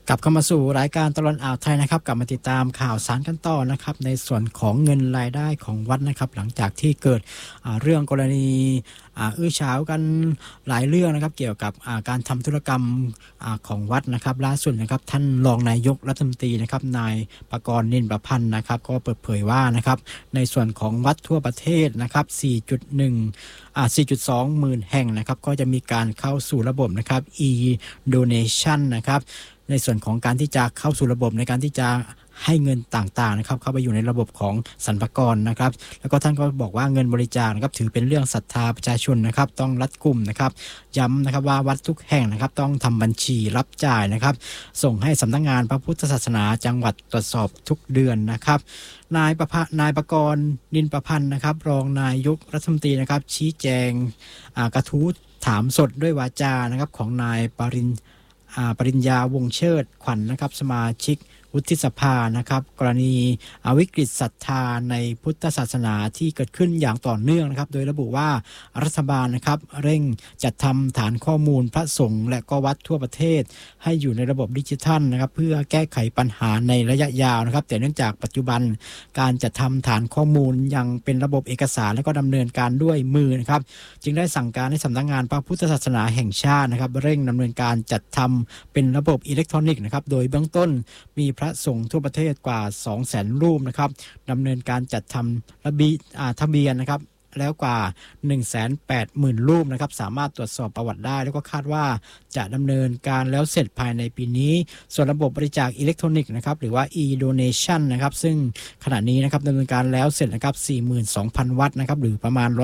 กลับเข้ามาสู่รายการตลอดอ่าวไทยนะครับกลับมาติดตามข่าวสารกันต่อนะครับในส่วนของเงินรายได้ของวัดนะครับหลังจากที่เกิดเรื่องกรณีอื้อฉาวกันหลายเรื่องนะครับเกี่ยวกับการทำธุรกรรมของวัดนะครับล่าสุดนะครับท่านรองนายกรัฐมนตรีนะครับนายประกรณ์นินประพันธ์นะครับก็เปิดเผยว่านะครับในส่วนของวัดทั่วประเทศนะครับ 4.2 หมื่นแห่งนะครับก็จะมีการเข้าสู่ระบบนะครับ e-donation นะครับในส่วนของการที่จะเข้าสู่ระบบในการที่จะให้เงินต่างๆนะครับเข้าไปอยู่ในระบบของสรรพากรนะครับแล้วก็ท่านก็บอกว่าเงินบริจาคนะครับถือเป็นเรื่องศรัทธาประชาชนนะครับต้องรัดกุมนะครับย้ำนะครับว่าวัดทุกแห่งนะครับต้องทำบัญชีรับจ่ายนะครับส่งให้สำนักงานพระพุทธศาสนาจังหวัดตรวจสอบทุกเดือนนะครับนายประกรณ์นินประพันธ์นะครับรองนายกรัฐมนตรีนะครับชี้แจงกระทู้ถามสดด้วยวาจานะครับของนายปริญญาวงเชิดขวัญ นะครับสมาชิกวุฒิสภานะครับกรณีวิกฤตศรัทธาในพุทธศาสนาที่เกิดขึ้นอย่างต่อเนื่องนะครับโดยระบุว่ารัฐบาลนะครับเร่งจัดทำฐานข้อมูลพระสงฆ์และก็วัดทั่วประเทศให้อยู่ในระบบดิจิทัลนะครับเพื่อแก้ไขปัญหาในระยะยาวนะครับแต่เนื่องจากปัจจุบันการจัดทำฐานข้อมูลยังเป็นระบบเอกสารและก็ดำเนินการด้วยมือนะครับจึงได้สั่งการให้สำนักงานพระพุทธศาสนาแห่งชาตินะครับเร่งดำเนินการจัดทำเป็นระบบอิเล็กทรอนิกส์นะครับโดยเบื้องต้นมีพระสงฆ์ทั่วประเทศกว่า 200,000 รูปนะครับดำเนินการจัดทำทะเบียนนะครับแล้วกว่า 180,000 รูปนะครับสามารถตรวจสอบประวัติได้แล้วก็คาดว่าจะดำเนินการแล้วเสร็จภายในปีนี้ส่วนระบบบริจาคอิเล็กทรอนิกส์นะครับหรือว่า e-donation นะครับซึ่งขณะนี้นะครับดำเนินการแล้วเสร็จนะครับ 42,000 วัดนะครับหรือประมาณ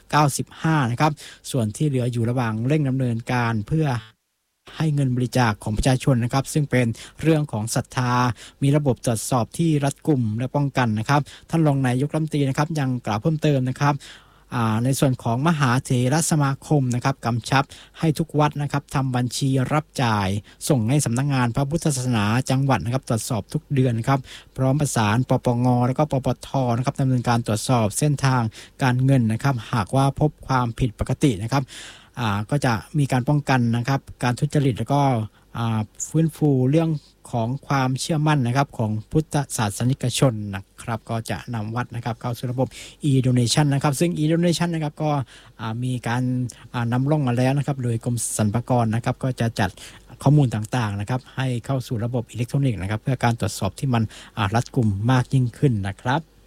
95%นะครับส่วนที่เหลืออยู่ระหว่างเร่งดำเนินการเพื่อให้เงินบริจาคของประชาชนนะครับซึ่งเป็นเรื่องของศรัทธามีระบบตรวจสอบที่รัดกุมและป้องกันนะครับท่านรองนายกรัฐมนตรีนะครับยังกล่าวเพิ่มเติมนะครับในส่วนของมหาเถรสมาคมนะครับกำชับให้ทุกวัดนะครับทำบัญชีรับจ่ายส่งให้สำนักงานพระพุทธศาสนาจังหวัดนะครับตรวจสอบทุกเดือนครับพร้อมประสานปปงและก็ปปทนะครับดำเนินการตรวจสอบเส้นทางการเงินนะครับหากว่าพบความผิดปกตินะครับก็จะมีการป้องกันนะครับการทุจริตแล้วก็ฟื้นฟูเรื่องของความเชื่อมั่นนะครับของพุทธศาสนิกชนนะครับก็จะนำวัดนะครับเข้าสู่ระบบ e-donation นะครับซึ่ง e-donation นะครับก็มีการนำร่องมาแล้วนะครับโดยกรมสรรพากรนะครับก็จะจัดข้อมูลต่างๆนะครับให้เข้าสู่ระบบอิเล็กทรอนิกส์นะครับเพื่อการตรวจสอบที่มันรัดกุมมากยิ่งขึ้นนะครับ